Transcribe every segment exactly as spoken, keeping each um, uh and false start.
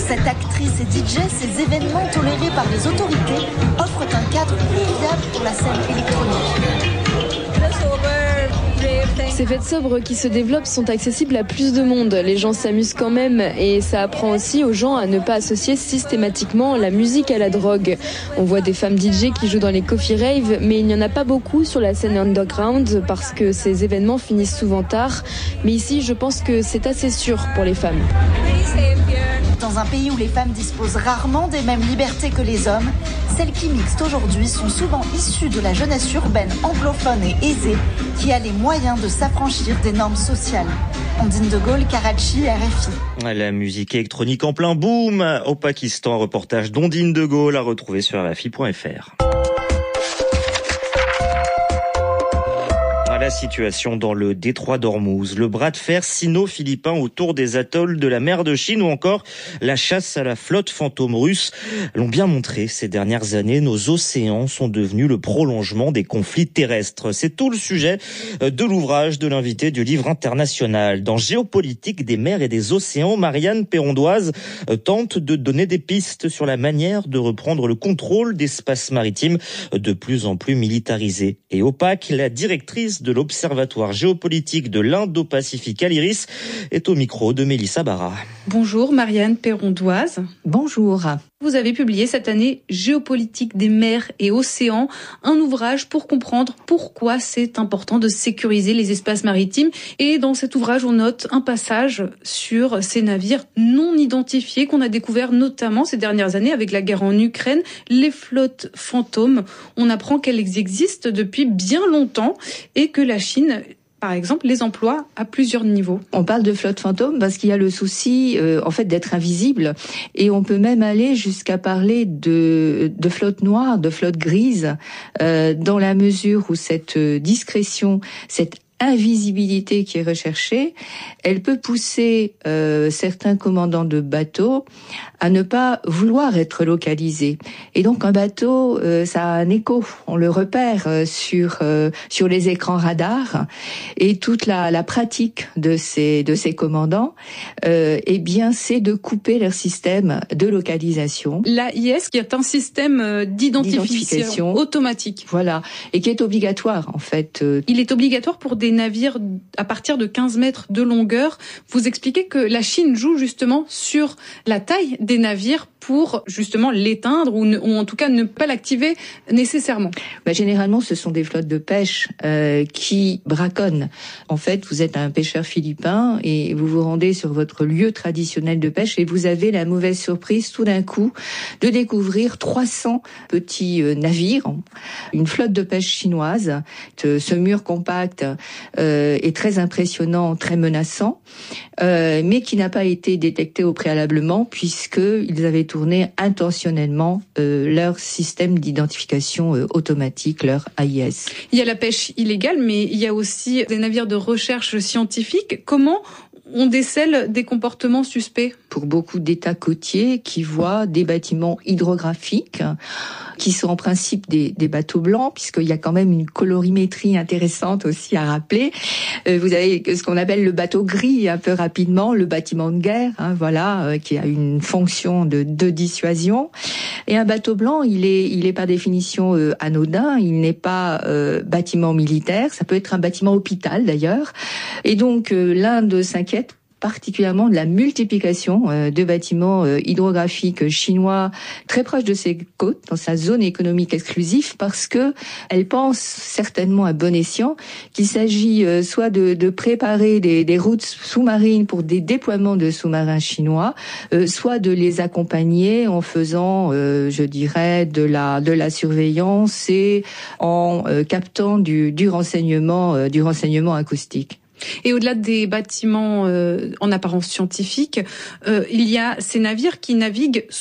cette actrice et D J, ces événements tolérés par les autorités offrent un cadre inévitable pour la scène électronique. Ces fêtes sobres qui se développent sont accessibles à plus de monde. Les gens s'amusent quand même et ça apprend aussi aux gens à ne pas associer systématiquement la musique à la drogue. On voit des femmes D J qui jouent dans les coffee raves, mais il n'y en a pas beaucoup sur la scène underground parce que ces événements finissent souvent tard. Mais ici, je pense que c'est assez sûr pour les femmes. Dans un pays où les femmes disposent rarement des mêmes libertés que les hommes, celles qui mixent aujourd'hui sont souvent issues de la jeunesse urbaine anglophone et aisée qui a les moyens de s'affranchir des normes sociales. Ondine de Gaulle, Karachi, R F I. La musique électronique en plein boom au Pakistan. Reportage d'Ondine de Gaulle à retrouver sur R F I point F R. La situation dans le détroit d'Ormuz, le bras de fer sino-philippin autour des atolls de la mer de Chine ou encore la chasse à la flotte fantôme russe l'ont bien montré ces dernières années. Nos océans sont devenus le prolongement des conflits terrestres. C'est tout le sujet de l'ouvrage de l'invité du livre international. Dans Géopolitique des mers et des océans, Marianne Pérondoise tente de donner des pistes sur la manière de reprendre le contrôle d'espaces maritimes de plus en plus militarisés et opaques. La directrice de l'Observatoire géopolitique de l'Indo-Pacifique à l'Iris est au micro de Mélissa Barra. Bonjour Marianne Pérondoise. Bonjour. Vous avez publié cette année Géopolitique des mers et océans, un ouvrage pour comprendre pourquoi c'est important de sécuriser les espaces maritimes. Et dans cet ouvrage, on note un passage sur ces navires non identifiés qu'on a découvert notamment ces dernières années avec la guerre en Ukraine, les flottes fantômes. On apprend qu'elles existent depuis bien longtemps et que la Chine, par exemple, les emplois à plusieurs niveaux. On parle de flotte fantôme parce qu'il y a le souci, euh, en fait, d'être invisible. Et on peut même aller jusqu'à parler de, de flotte noire, de flotte grise, euh, dans la mesure où cette discrétion, cette invisibilité qui est recherchée, elle peut pousser euh, certains commandants de bateaux à ne pas vouloir être localisés. Et donc un bateau, euh, ça a un écho, on le repère euh, sur euh, sur les écrans radars. Et toute la, la pratique de ces de ces commandants, euh, eh bien, c'est de couper leur système de localisation. L'A I S qui est un système d'identification, d'identification automatique. Voilà, et qui est obligatoire en fait. Il est obligatoire pour des navires à partir de quinze mètres de longueur. Vous expliquez que la Chine joue justement sur la taille des navires pour justement l'éteindre ou, ne, ou en tout cas ne pas l'activer nécessairement. Bah, généralement, ce sont des flottes de pêche euh, qui braconnent. En fait, vous êtes un pêcheur philippin et vous vous rendez sur votre lieu traditionnel de pêche et vous avez la mauvaise surprise tout d'un coup de découvrir trois cents petits euh, navires, une flotte de pêche chinoise. Ce mur compact euh, est très impressionnant, très menaçant, euh, mais qui n'a pas été détecté au préalablement puisque ils avaient tourné intentionnellement euh, leur système d'identification euh, automatique, leur A I S. Il y a la pêche illégale, mais il y a aussi des navires de recherche scientifique. Comment on décèle des comportements suspects? Pour beaucoup d'États côtiers qui voient des bâtiments hydrographiques, qui sont en principe des, des bateaux blancs, puisqu'il y a quand même une colorimétrie intéressante aussi à rappeler. Euh, vous avez ce qu'on appelle le bateau gris, un peu rapidement, le bâtiment de guerre, hein, voilà, euh, qui a une fonction de, de dissuasion. Et un bateau blanc, il est, il est par définition euh, anodin, il n'est pas euh, bâtiment militaire, ça peut être un bâtiment hôpital d'ailleurs. Et donc euh, l'Inde s'inquiète particulièrement de la multiplication euh, de bâtiments euh, hydrographiques chinois très proches de ses côtes, dans sa zone économique exclusive, parce que elle pense certainement à bon escient qu'il s'agit euh, soit de, de préparer des, des routes sous-marines pour des déploiements de sous-marins chinois, euh, soit de les accompagner en faisant, euh, je dirais, de la de la surveillance et en euh, captant du, du renseignement, euh, du renseignement acoustique. Et au-delà des bâtiments euh, en apparence scientifique, euh, il y a ces navires qui naviguent sous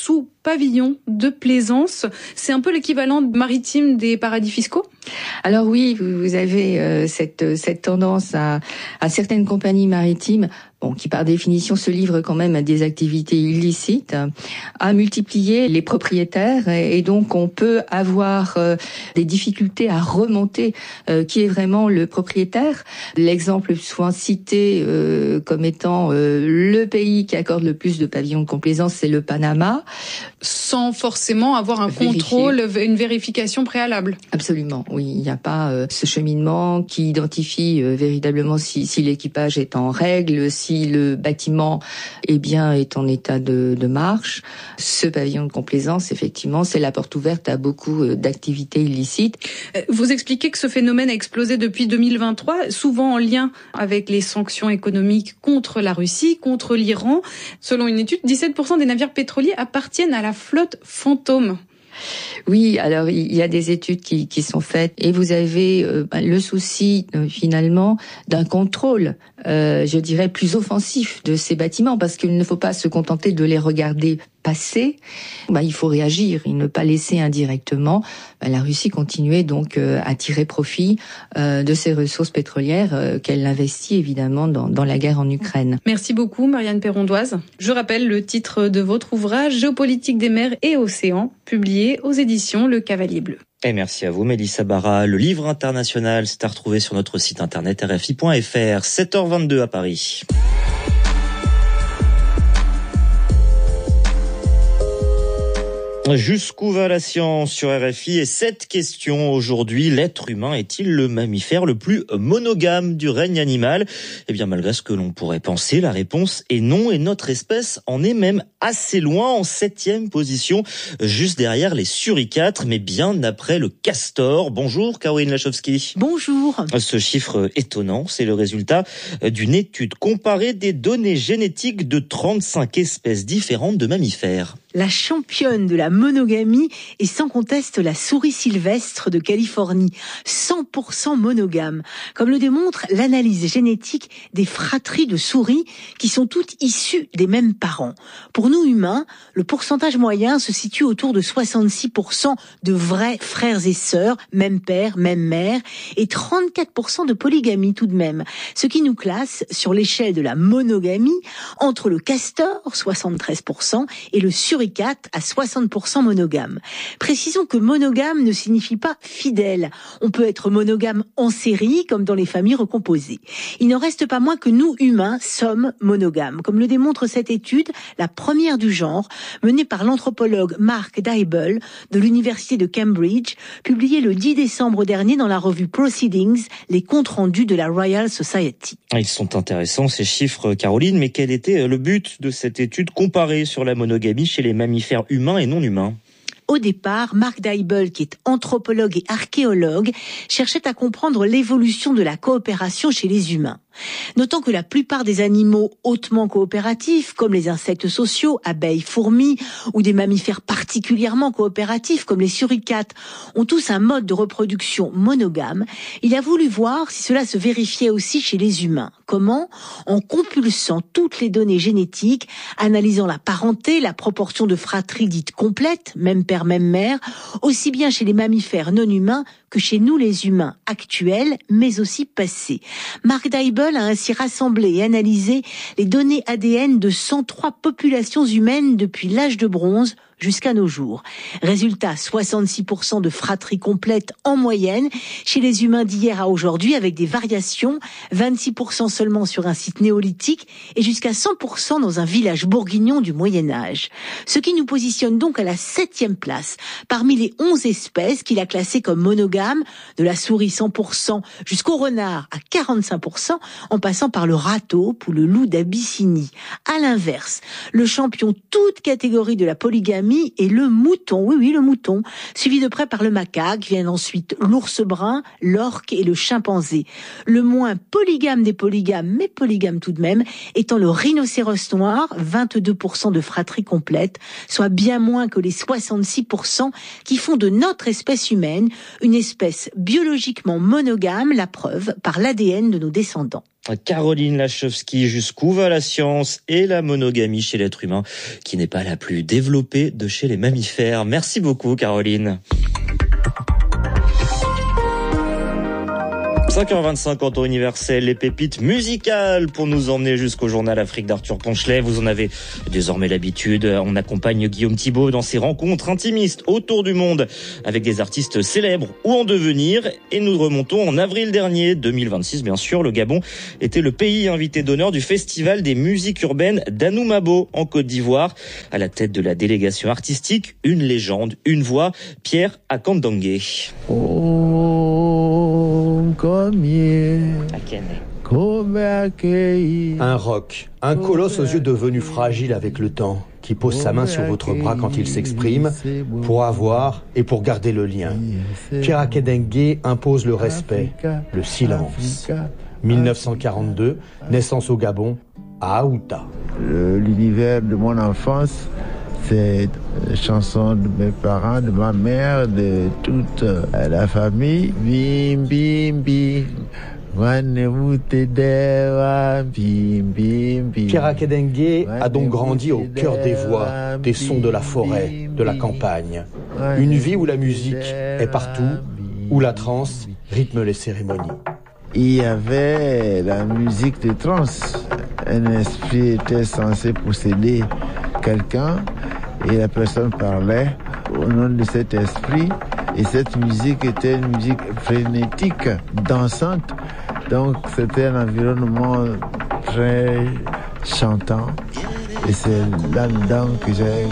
pavillons de plaisance. C'est un peu l'équivalent maritime des paradis fiscaux ? Alors oui, vous avez euh, cette, cette tendance à, à certaines compagnies maritimes, bon, qui par définition se livrent quand même à des activités illicites, à multiplier les propriétaires, et, et donc on peut avoir euh, des difficultés à remonter euh, qui est vraiment le propriétaire. L'exemple souvent cité euh, comme étant euh, le pays qui accorde le plus de pavillons de complaisance, c'est le Panama. Sans forcément avoir un Vérifier. contrôle, une vérification préalable. Absolument, oui. Il n'y a pas euh, ce cheminement qui identifie euh, véritablement si, si l'équipage est en règle, si le bâtiment eh bien, est en état de, de marche. Ce pavillon de complaisance, effectivement, c'est la porte ouverte à beaucoup euh, d'activités illicites. Vous expliquez que ce phénomène a explosé depuis deux mille vingt-trois, souvent en lien avec les sanctions économiques contre la Russie, contre l'Iran. Selon une étude, dix-sept pour cent des navires pétroliers appartiennent à la flotte fantôme. Oui, alors il y a des études qui, qui sont faites et vous avez euh, le souci euh, finalement d'un contrôle, euh, je dirais, plus offensif de ces bâtiments, parce qu'il ne faut pas se contenter de les regarder passer. Ben, il faut réagir et ne pas laisser indirectement ben, la Russie continuer donc euh, à tirer profit euh, de ces ressources pétrolières euh, qu'elle investit évidemment dans, dans la guerre en Ukraine. Merci beaucoup Marianne Perrondoise. Je rappelle le titre de votre ouvrage Géopolitique des mers et océans, publié aux éditions Le Cavalier Bleu. Et merci à vous, Mélissa Barra. Le livre international, c'est à retrouver sur notre site internet r f i point f r. sept heures vingt-deux à Paris. Jusqu'où va la science sur R F I? Et cette question aujourd'hui, l'être humain est-il le mammifère le plus monogame du règne animal? Eh bien, malgré ce que l'on pourrait penser, la réponse est non, et notre espèce en est même assez loin, en septième position, juste derrière les suricates, mais bien après le castor. Bonjour Caroline Lachowski. Bonjour. Ce chiffre étonnant, c'est le résultat d'une étude comparée des données génétiques de trente-cinq espèces différentes de mammifères. La championne de la monogamie est sans conteste la souris sylvestre de Californie, cent pour cent monogame, comme le démontre l'analyse génétique des fratries de souris qui sont toutes issues des mêmes parents. Pour nous humains, le pourcentage moyen se situe autour de soixante-six pour cent de vrais frères et sœurs, même père, même mère, et trente-quatre pour cent de polygamie tout de même, ce qui nous classe sur l'échelle de la monogamie entre le castor, soixante-treize pour cent, et le suricate à soixante pour cent monogame. Précisons que monogame ne signifie pas fidèle. On peut être monogame en série, comme dans les familles recomposées. Il n'en reste pas moins que nous, humains, sommes monogames, comme le démontre cette étude, la première du genre, menée par l'anthropologue Mark Dybul de l'université de Cambridge, publiée le dix décembre dernier dans la revue Proceedings, les comptes rendus de la Royal Society. Ils sont intéressants ces chiffres, Caroline, mais quel était le but de cette étude comparée sur la monogamie chez les mammifères humains et non humains? Au départ, Mark Dybul, qui est anthropologue et archéologue, cherchait à comprendre l'évolution de la coopération chez les humains. Notant que la plupart des animaux hautement coopératifs, comme les insectes sociaux, abeilles, fourmis, ou des mammifères particulièrement coopératifs, comme les suricates, ont tous un mode de reproduction monogame, il a voulu voir si cela se vérifiait aussi chez les humains. Comment? En compulsant toutes les données génétiques, analysant la parenté, la proportion de fratries dites complètes, même père, même mère, aussi bien chez les mammifères non humains que chez nous les humains actuels, mais aussi passés. Mark Dybul a ainsi rassemblé et analysé les données A D N de cent trois populations humaines depuis l'âge de bronze jusqu'à nos jours. Résultat, soixante-six pour cent de fratries complètes en moyenne chez les humains d'hier à aujourd'hui, avec des variations, vingt-six pour cent seulement sur un site néolithique et jusqu'à cent pour cent dans un village bourguignon du Moyen-Âge. Ce qui nous positionne donc à la septième place parmi les onze espèces qu'il a classées comme monogames, de la souris cent pour cent jusqu'au renard à quarante-cinq pour cent, en passant par le rat taupe ou le loup d'Abyssinie. À l'inverse, le champion toute catégorie de la polygamie et le mouton, oui oui le mouton, suivi de près par le macaque, viennent ensuite l'ours brun, l'orque et le chimpanzé. Le moins polygame des polygames, mais polygame tout de même, étant le rhinocéros noir, vingt-deux pour cent de fratrie complète, soit bien moins que les soixante-six pour cent qui font de notre espèce humaine une espèce biologiquement monogame, la preuve par l'A D N de nos descendants. Caroline Lachowski, jusqu'où va la science et la monogamie chez l'être humain, qui n'est pas la plus développée de chez les mammifères. Merci beaucoup, Caroline. cinq heures vingt-cinq en temps universel, les pépites musicales pour nous emmener jusqu'au journal Afrique d'Arthur Ponchelet. Vous en avez désormais l'habitude. On accompagne Guillaume Thibault dans ses rencontres intimistes autour du monde avec des artistes célèbres ou en devenir. Et nous remontons en avril dernier, deux mille vingt-six bien sûr. Le Gabon était le pays invité d'honneur du Festival des musiques urbaines d'Anoumabo en Côte d'Ivoire. À la tête de la délégation artistique, une légende, une voix, Pierre Akandangué. Oh. Un roc, un colosse aux yeux devenus fragiles avec le temps, qui pose sa main sur votre bras quand il s'exprime, pour avoir et pour garder le lien. Pierre Akandangué impose le respect, le silence. mille neuf cent quarante-deux, naissance au Gabon, à Aouta. L'univers de mon enfance, c'est les chansons de mes parents, de ma mère, de toute la famille. Bim, bim, bim. Pierre Akandangué a donc grandi au cœur des voix, des sons de la forêt, de la campagne. Une vie où la musique est partout, où la transe rythme les cérémonies. Il y avait la musique de trance. Un esprit était censé posséder quelqu'un et la personne parlait au nom de cet esprit. Et cette musique était une musique frénétique, dansante. Donc c'était un environnement très chantant. Et c'est là-dedans que j'ai